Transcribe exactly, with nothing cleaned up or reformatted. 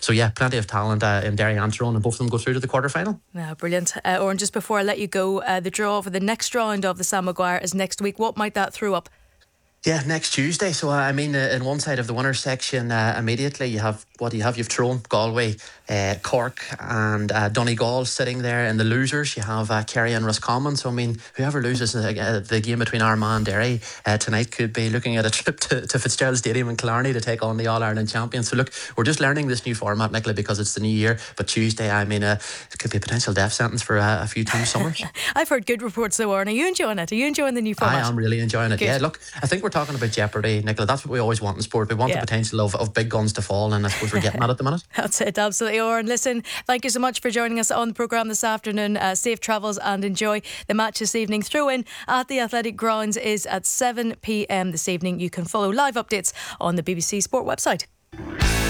so yeah, plenty of talent uh, in Derry and Tyrone, and both of them go through to the quarter final. Yeah, brilliant. Uh, Oran, just before I let you go, uh, the draw for the next round of the Sam Maguire is next week. What might that throw up? Yeah, next Tuesday. So, uh, I mean, uh, in one side of the winners section, uh, immediately you have, what do you have? You have Tyrone, Galway, uh, Cork and uh, Donegal sitting there. In the losers, you have uh, Kerry and Roscommon. So, I mean, whoever loses uh, the game between Armagh and Derry uh, tonight could be looking at a trip to, to Fitzgerald Stadium in Killarney to take on the All-Ireland champions. So, look, we're just learning this new format, Nicola, because it's the new year. But Tuesday, I mean, uh, it could be a potential death sentence for uh, a few team summers. I've heard good reports though, Oran. Are you enjoying it? Are you enjoying the new format? I am really enjoying it. Good. Yeah, look, I think we're talking about jeopardy, Nicola. That's what we always want in sport. We want Yeah. the potential of, of big guns to fall, and I suppose we're getting that at the minute. That's it, absolutely. Oran, listen, thank you so much for joining us on the programme this afternoon. Uh, safe travels and enjoy the match this evening. Throw in at the Athletic Grounds is at seven p m this evening. You can follow live updates on the B B C Sport website.